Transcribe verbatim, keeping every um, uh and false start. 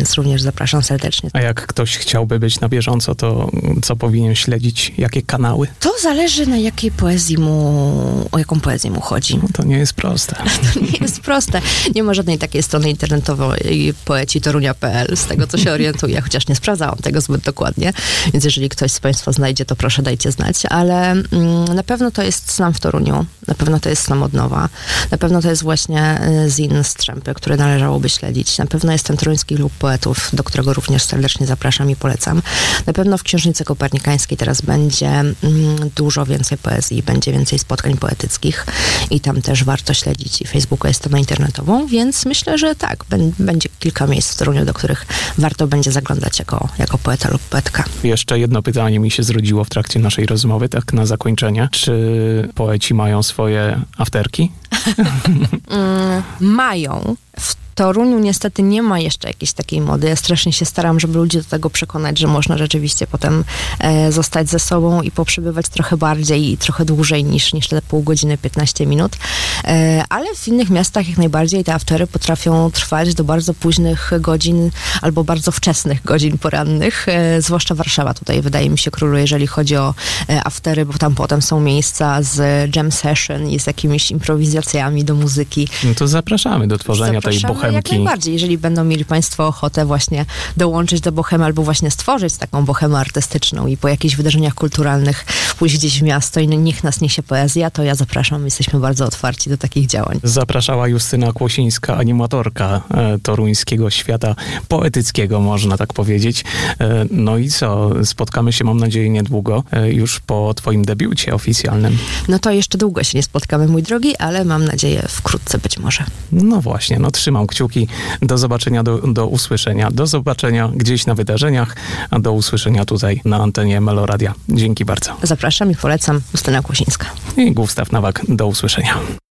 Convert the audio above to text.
więc również zapraszam serdecznie. A jak ktoś chciałby być na bieżąco, to co powinien śledzić? Jakie kanały? To zależy, na jakiej poezji mu, o jaką poezję mu chodzi. No to nie jest proste. To nie jest proste. Nie ma żadnej takiej strony internetowej poeci torunia kropka pe el, z tego co się orientuję, chociaż nie sprawdzałam tego zbyt dokładnie, więc jeżeli ktoś z Państwa znajdzie, to proszę dajcie znać, ale mm, na pewno to jest Slam w Toruniu, na pewno to jest Slam od nowa, na pewno to jest właśnie Zin Strzępy, który należałoby śledzić, na pewno jest ten Toruński Klub Poetów, do którego również serdecznie zapraszam i polecam. Na pewno w Książnicy Kopernikańskiej teraz będzie mm, dużo więcej poezji, będzie więcej spotkań poetyckich i tam też warto śledzić i Facebooka jest stronę internetową, więc myślę, że tak, b- będzie kilka miejsc w Toruniu, do których warto będzie zaglądać jako, jako poeta lub poetka. Jeszcze jedno pytanie mi się zrodziło w trakcie naszej rozmowy, tak na zakończenie. Czy poeci mają swoje afterki? mm, mają. W Toruniu niestety nie ma jeszcze jakiejś takiej mody. Ja strasznie się staram, żeby ludzi do tego przekonać, że można rzeczywiście potem e, zostać ze sobą i poprzebywać trochę bardziej i trochę dłużej niż, niż te pół godziny, piętnaście minut. E, ale w innych miastach jak najbardziej te aftery potrafią trwać do bardzo późnych godzin albo bardzo wczesnych godzin porannych. E, zwłaszcza Warszawa tutaj wydaje mi się króluje, jeżeli chodzi o e, aftery, bo tam potem są miejsca z jam session i z jakimiś improwizacjami do muzyki. No to zapraszamy do tworzenia zapraszamy tej bohemki. Jak najbardziej, jeżeli będą mieli Państwo ochotę właśnie dołączyć do bohemy albo właśnie stworzyć taką bohemę artystyczną i po jakichś wydarzeniach kulturalnych pójść gdzieś w miasto i niech nas niesie poezja, to ja zapraszam, jesteśmy bardzo otwarci do takich działań. Zapraszała Justyna Kłosińska, animatorka e, toruńskiego świata poetyckiego, można tak powiedzieć. E, no i co? Spotkamy się, mam nadzieję, niedługo, e, już po twoim debiucie oficjalnym. No to jeszcze długo się nie spotkamy, mój drogi, ale mam nadzieję wkrótce być może. No właśnie, no trzymam kciuki. Do zobaczenia, do, do usłyszenia. Do zobaczenia gdzieś na wydarzeniach, a do usłyszenia tutaj na antenie Meloradia. Dzięki bardzo. Zapraszam i polecam, Justyna Kłosińska. I Gustaw Nowak. Do usłyszenia.